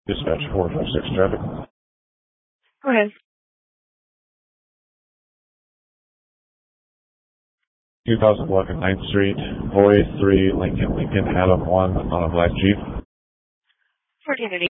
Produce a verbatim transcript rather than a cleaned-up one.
Dispatch four five six traffic. Go ahead. two thousand eleven ninth Street, Boy three, Lincoln, Lincoln, Adam one on a black Jeep. fourteen eighty.